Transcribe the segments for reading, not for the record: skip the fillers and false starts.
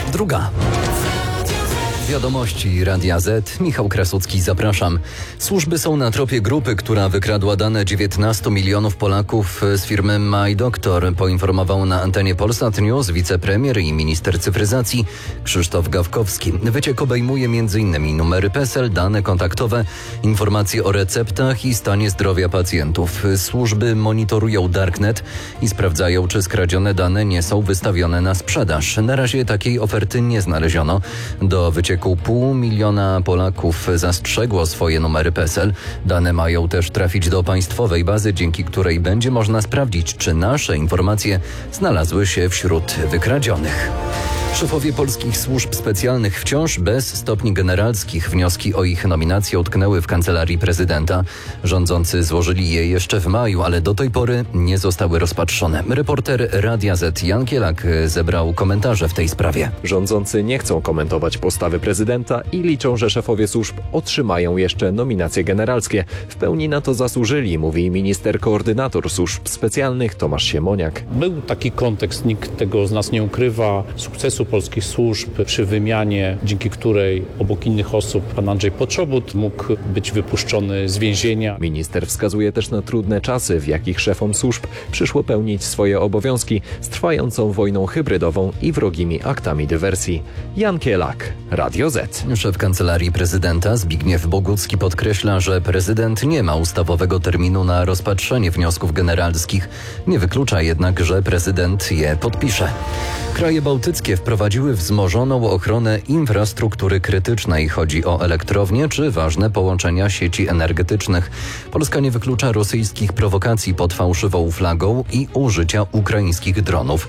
2. Wiadomości Radia Z. Michał Krasucki, zapraszam. Służby są na tropie grupy, która wykradła dane 19 milionów Polaków z firmy MyDoctor, poinformował na antenie Polsat News wicepremier i minister cyfryzacji Krzysztof Gawkowski. Wyciek obejmuje m.in. numery PESEL, dane kontaktowe, informacje o receptach i stanie zdrowia pacjentów. Służby monitorują Darknet i sprawdzają, czy skradzione dane nie są wystawione na sprzedaż. Na razie takiej oferty nie znaleziono. Do wycieku 500 000 Polaków zastrzegło swoje numery PESEL. Dane mają też trafić do państwowej bazy, dzięki której będzie można sprawdzić, czy nasze informacje znalazły się wśród wykradzionych. Szefowie polskich służb specjalnych wciąż bez stopni generalskich. Wnioski o ich nominację utknęły w kancelarii prezydenta. Rządzący złożyli je jeszcze w maju, ale do tej pory nie zostały rozpatrzone. Reporter Radia Z Jan Kielak zebrał komentarze w tej sprawie. Rządzący nie chcą komentować postawy prezydenta i liczą, że szefowie służb otrzymają jeszcze nominacje generalskie. W pełni na to zasłużyli, mówi minister koordynator służb specjalnych Tomasz Siemoniak. Był taki kontekst, nikt tego z nas nie ukrywa, sukcesu polskich służb przy wymianie, dzięki której obok innych osób pan Andrzej Poczobut mógł być wypuszczony z więzienia. Minister wskazuje też na trudne czasy, w jakich szefom służb przyszło pełnić swoje obowiązki z trwającą wojną hybrydową i wrogimi aktami dywersji. Jan Kielak, Radio Z. Szef Kancelarii Prezydenta Zbigniew Bogucki podkreśla, że prezydent nie ma ustawowego terminu na rozpatrzenie wniosków generalskich. Nie wyklucza jednak, że prezydent je podpisze. Kraje bałtyckie wprowadziły wzmożoną ochronę infrastruktury krytycznej. Chodzi o elektrownie czy ważne połączenia sieci energetycznych. Polska nie wyklucza rosyjskich prowokacji pod fałszywą flagą i użycia ukraińskich dronów.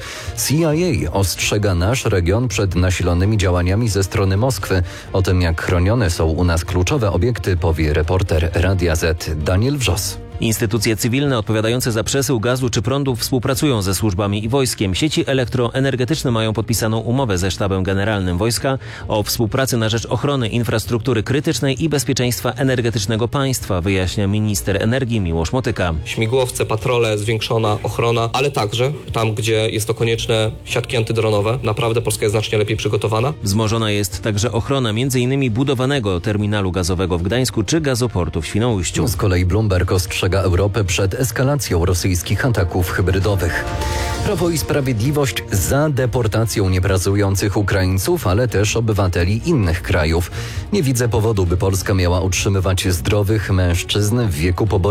CIA ostrzega nasz region przed nasilonymi działaniami ze strony Moskwy. O tym, jak chronione są u nas kluczowe obiekty, powie reporter Radia Z Daniel Wrzos. Instytucje cywilne odpowiadające za przesył gazu czy prądu współpracują ze służbami i wojskiem. Sieci elektroenergetyczne mają podpisaną umowę ze Sztabem Generalnym Wojska o współpracy na rzecz ochrony infrastruktury krytycznej i bezpieczeństwa energetycznego państwa, wyjaśnia minister energii Miłosz Motyka. Śmigłowce, patrole, zwiększona ochrona, ale także tam, gdzie jest to konieczne, siatki antydronowe. Naprawdę Polska jest znacznie lepiej przygotowana. Wzmożona jest także ochrona m.in. budowanego terminalu gazowego w Gdańsku czy gazoportu w Świnoujściu. Z kolei Bloomberg ostrzega Europę przed eskalacją rosyjskich ataków hybrydowych. Prawo i Sprawiedliwość za deportacją niepracujących Ukraińców, ale też obywateli innych krajów. Nie widzę powodu, by Polska miała utrzymywać zdrowych mężczyzn w wieku poborowym